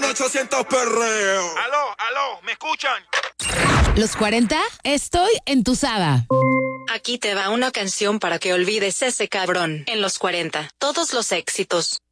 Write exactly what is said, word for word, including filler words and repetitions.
ochocientos perreo. Aló, aló, ¿me escuchan? Los cuarenta, estoy entusada. Aquí te va una canción para que olvides ese cabrón. En los cuarenta, todos los éxitos.